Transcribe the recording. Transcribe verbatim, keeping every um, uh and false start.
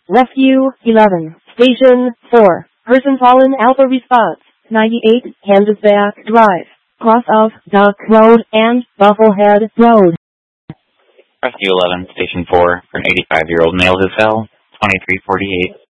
Rescue eleven, Station four, Person fallen Alpha response, ninety-eight, Kansasback Drive, cross of Duck Road and Bufflehead Road. Rescue eleven, Station four, for an eighty-five-year-old male who fell, twenty-three forty-eight.